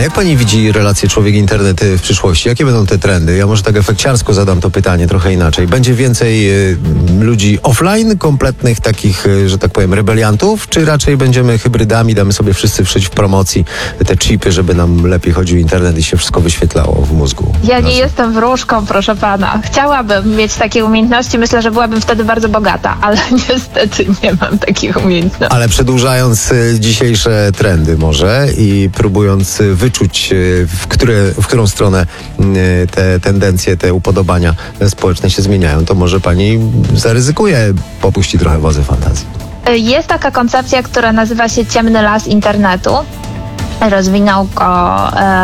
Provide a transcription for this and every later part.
jak pani widzi relację człowiek-internet w przyszłości? Jakie będą te trendy? Ja może tak efekciarsko zadam to pytanie trochę inaczej. Będzie więcej ludzi offline, kompletnych takich, że tak powiem, rebeliantów, czy raczej będziemy hybrydami, damy sobie wszyscy wszyć w promocji te chipy, żeby nam lepiej chodził internet i się wszystko wyświetlało w mózgu? Ja nie jestem wróżką, proszę pana. Chciałabym mieć takie umiejętności. Myślę, że byłabym wtedy bardzo bogata, ale niestety nie mam takich umiejętności. Ale przedłużając dzisiejsze trendy może i próbując wyczuć, w którą stronę te tendencje, te upodobania społeczne się zmieniają, to może pani zaryzykuje, popuści trochę wozy fantazji. Jest taka koncepcja, która nazywa się ciemny las internetu. Rozwinął go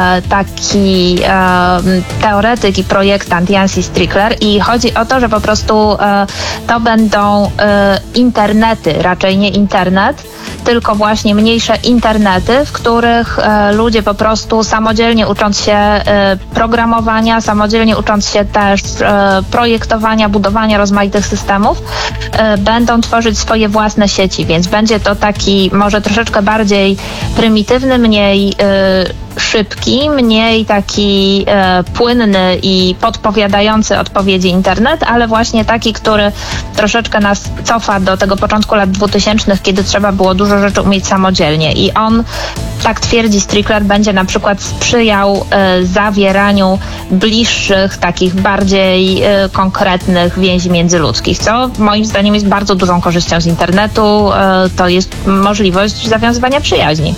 taki teoretyk i projektant Yancey Strickler i chodzi o to, że po prostu to będą internety, raczej nie internet, tylko właśnie mniejsze internety, w których ludzie po prostu samodzielnie ucząc się programowania, samodzielnie ucząc się też projektowania, budowania rozmaitych systemów, będą tworzyć swoje własne sieci, więc będzie to taki może troszeczkę bardziej prymitywny, mniej szybki, mniej taki płynny i podpowiadający odpowiedzi internet, ale właśnie taki, który troszeczkę nas cofa do tego początku lat 2000, kiedy trzeba było dużo rzeczy umieć samodzielnie. I on, tak twierdzi Strickler, będzie na przykład sprzyjał zawieraniu bliższych, takich bardziej konkretnych więzi międzyludzkich, co moim zdaniem jest bardzo dużą korzyścią z internetu. To jest możliwość zawiązywania przyjaźni.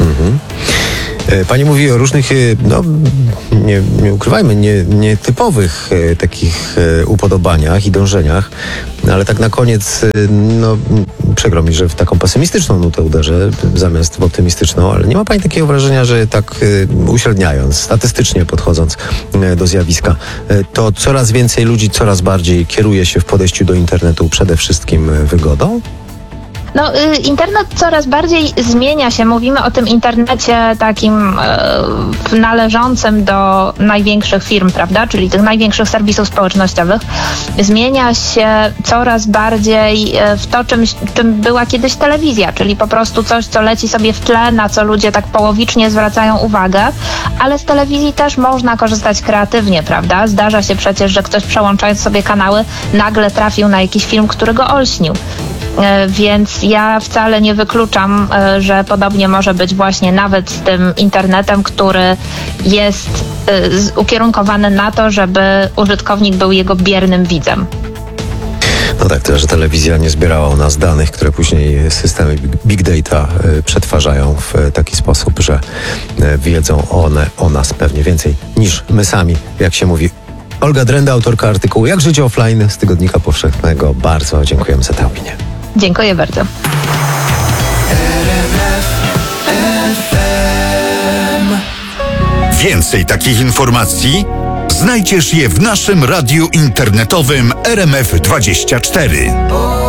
Pani mówi o różnych, no nie ukrywajmy, nietypowych takich upodobaniach i dążeniach, ale tak na koniec, no przykro mi, że w taką pesymistyczną nutę uderzę zamiast w optymistyczną, ale nie ma pani takiego wrażenia, że tak uśredniając, statystycznie podchodząc do zjawiska, to coraz więcej ludzi coraz bardziej kieruje się w podejściu do internetu przede wszystkim wygodą? No, internet coraz bardziej zmienia się. Mówimy o tym internecie takim należącym do największych firm, prawda? Czyli tych największych serwisów społecznościowych. Zmienia się coraz bardziej w to, czym była kiedyś telewizja, czyli po prostu coś, co leci sobie w tle, na co ludzie tak połowicznie zwracają uwagę, ale z telewizji też można korzystać kreatywnie, prawda? Zdarza się przecież, że ktoś przełączając sobie kanały nagle trafił na jakiś film, który go olśnił. Więc ja wcale nie wykluczam, że podobnie może być właśnie nawet z tym internetem, który jest ukierunkowany na to, żeby użytkownik był jego biernym widzem. No tak, tyle, że telewizja nie zbierała u nas danych, które później systemy big data przetwarzają w taki sposób, że wiedzą one o nas pewnie więcej niż my sami, jak się mówi. Olga Drenda, autorka artykułu Jak żyć offline z Tygodnika Powszechnego. Bardzo dziękujemy za tę opinię. Dziękuję bardzo. Więcej takich informacji znajdziesz je w naszym radiu internetowym RMF24.